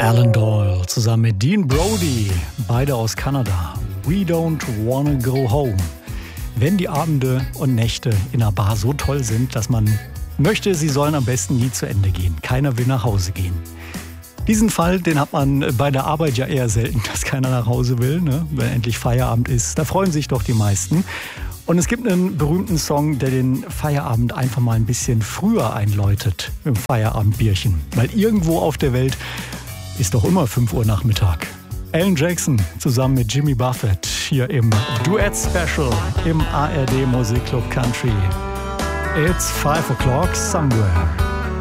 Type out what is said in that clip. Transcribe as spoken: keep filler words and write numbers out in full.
Alan Doyle zusammen mit Dean Brody, beide aus Kanada. We don't wanna go home. Wenn die Abende und Nächte in einer Bar so toll sind, dass man möchte, sie sollen am besten nie zu Ende gehen. Keiner will nach Hause gehen. Diesen Fall, den hat man bei der Arbeit ja eher selten, dass keiner nach Hause will, ne? Wenn endlich Feierabend ist. Da freuen sich doch die meisten. Und es gibt einen berühmten Song, der den Feierabend einfach mal ein bisschen früher einläutet, im Feierabendbierchen. Weil irgendwo auf der Welt ist doch immer fünf Uhr Nachmittag. Alan Jackson zusammen mit Jimmy Buffett hier im Duett-Special im A R D Musikclub Country. It's five o'clock somewhere.